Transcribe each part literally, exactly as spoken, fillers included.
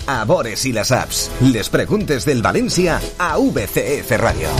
a Bores i les apps. Les preguntes del València a V C F Radio.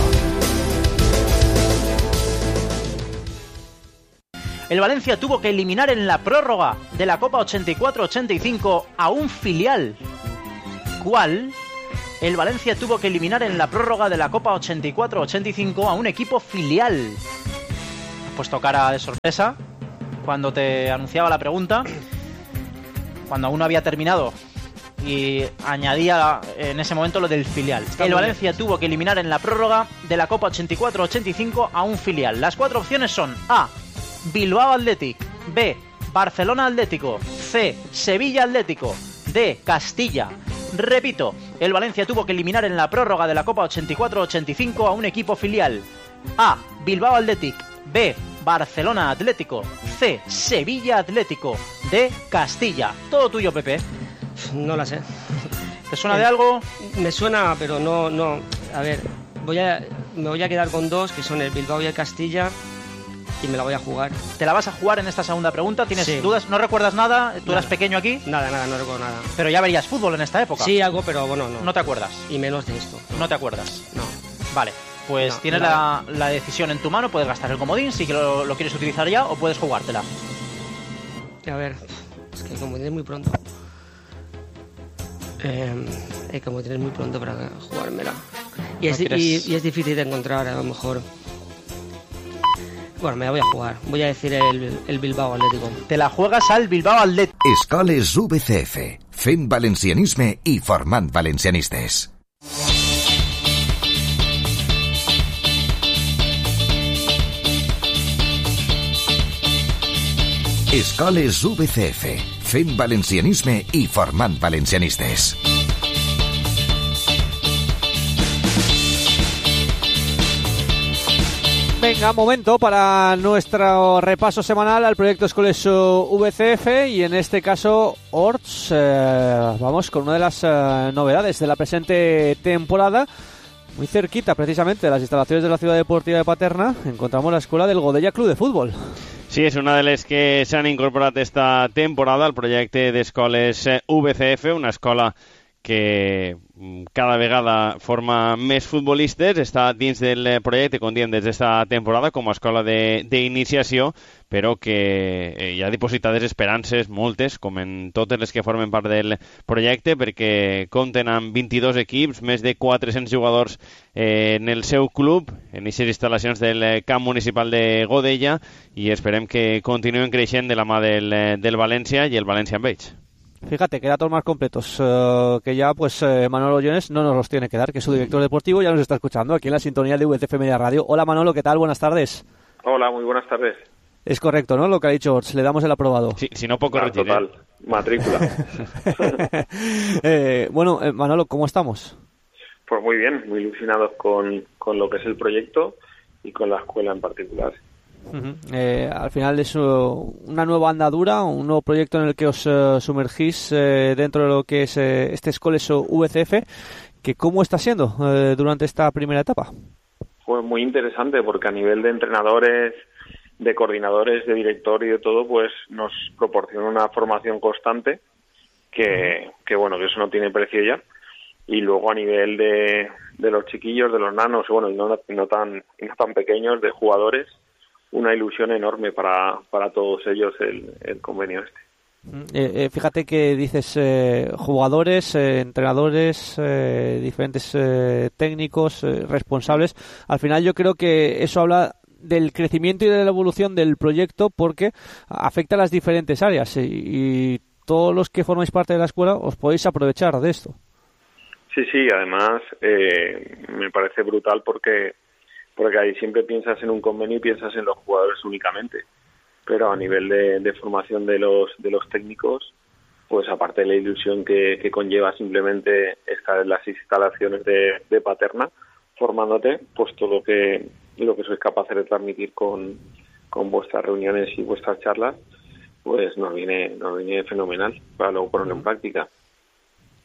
El Valencia tuvo que eliminar en la prórroga de la Copa ochenta y cuatro ochenta y cinco a un filial. ¿Cuál? El Valencia tuvo que eliminar en la prórroga de la Copa ochenta y cuatro ochenta y cinco a un equipo filial. Has puesto cara de sorpresa cuando te anunciaba la pregunta, cuando aún no había terminado, y añadía en ese momento lo del filial. Está el Valencia bien. Tuvo que eliminar en la prórroga de la Copa ochenta y cuatro ochenta y cinco a un filial. Las cuatro opciones son A, Bilbao Athletic, B, Barcelona Atlético, C, Sevilla Atlético, D, Castilla. Repito, el Valencia tuvo que eliminar en la prórroga de la Copa ochenta y cuatro ochenta y cinco a un equipo filial. A, Bilbao Athletic, B, Barcelona Atlético, C, Sevilla Atlético, D, Castilla. Todo tuyo, Pepe. No la sé. ¿Te suena de algo? Me suena, pero no, no. A ver, voy a, me voy a quedar con dos, que son el Bilbao y el Castilla, y me la voy a jugar. ¿Te la vas a jugar en esta segunda pregunta? ¿Tienes sí. dudas? ¿No recuerdas nada? ¿Tú nada. eras pequeño aquí? Nada, nada, no recuerdo nada. Pero ya verías fútbol en esta época. Sí, algo, pero bueno, no. ¿No te acuerdas? Y menos de esto. No, ¿No te acuerdas? No. Vale, pues no, tienes la, la decisión en tu mano, puedes gastar el comodín si lo, lo quieres utilizar ya o puedes jugártela. A ver, es que como tienes muy pronto. Eh, eh, como tienes muy pronto para jugármela. Y es, ¿No y, y es difícil de encontrar, a lo mejor. Bueno, me la voy a jugar. Voy a decir el, el Bilbao Atlético. Te la juegas al Bilbao Atlético. Escoles V C F, fent valencianisme i formant valencianistes. Escoles V C F, fent valencianisme i formant valencianistes. Venga, momento para nuestro repaso semanal al proyecto Escoles V C F y en este caso Orts, eh, vamos con una de las eh, novedades de la presente temporada. Muy cerquita precisamente de las instalaciones de la Ciudad Deportiva de Paterna encontramos la escuela del Godella Club de Futbol. Sí, és una de les que s'han incorporat esta temporada al projecte d'Escoles V C F, una escola que cada vegada forma més futbolistes, està dins del projecte, com diem, des d'esta temporada com a escola d'iniciació, però que hi ha dipositades esperances, moltes, com en totes les que formen part del projecte, perquè compten amb vint-i-dos equips, més de quatre-cents jugadors eh, en el seu club, en aquestes instal·lacions del camp municipal de Godella, i esperem que continuen creixent de la mà del, del València i el València amb ells. Fíjate, que datos más completos, uh, que ya pues eh, Manolo Llones no nos los tiene que dar, que es su director deportivo, ya nos está escuchando aquí en la sintonía de V C F Media Radio. Hola Manolo, ¿qué tal? Buenas tardes. Hola, muy buenas tardes. Es correcto, ¿no? Lo que ha dicho Orts, le damos el aprobado. Sí, si no, poco claro, retire. Total, matrícula. eh, bueno, eh, Manolo, ¿cómo estamos? Pues muy bien, muy ilusionados con, con lo que es el proyecto y con la escuela en particular. Uh-huh. Eh, al final es uh, una nueva andadura, un nuevo proyecto en el que os uh, sumergís eh, dentro de lo que es eh, este Escoles V C F, que ¿cómo está siendo eh, durante esta primera etapa? Pues muy interesante, porque a nivel de entrenadores, de coordinadores, de director y de todo, pues nos proporciona una formación constante que, que bueno, que eso no tiene precio ya. Y luego a nivel de, de los chiquillos, de los nanos, bueno, y no, no tan, y no tan pequeños, de jugadores, una ilusión enorme para, para todos ellos el, el convenio este. Eh, eh, fíjate que dices eh, jugadores, eh, entrenadores, eh, diferentes eh, técnicos, eh, responsables. Al final yo creo que eso habla del crecimiento y de la evolución del proyecto porque afecta a las diferentes áreas y, y todos los que formáis parte de la escuela os podéis aprovechar de esto. Sí, sí, además eh, me parece brutal porque porque ahí siempre piensas en un convenio y piensas en los jugadores únicamente, pero a nivel de, de formación de los de los técnicos, pues aparte de la ilusión que, que conlleva simplemente estar en las instalaciones de, de Paterna formándote, pues todo lo que lo que sois capaces de transmitir con, con vuestras reuniones y vuestras charlas, pues nos viene nos viene fenomenal para luego ponerlo en práctica.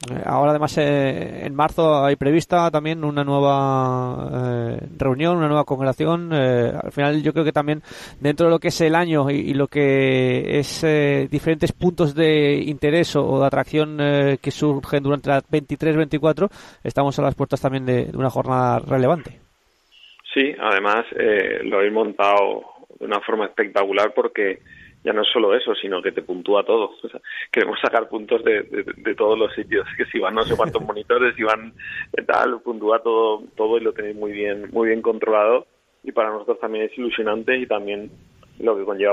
Ahora además eh, en marzo hay prevista también una nueva eh, reunión, una nueva congregación. Eh, al final yo creo que también dentro de lo que es el año y, y lo que es eh, diferentes puntos de interés o, o de atracción eh, que surgen durante la veintitrés veinticuatro, estamos a las puertas también de, de una jornada relevante. Sí, además eh, lo habéis montado de una forma espectacular porque ya no es solo eso, sino que te puntúa todo. O sea, queremos sacar puntos de, de, de todos los sitios, que si van no sé cuántos monitores, si van tal, puntúa todo, todo y lo tenéis muy bien, muy bien controlado. Y para nosotros también es ilusionante y también lo que conlleva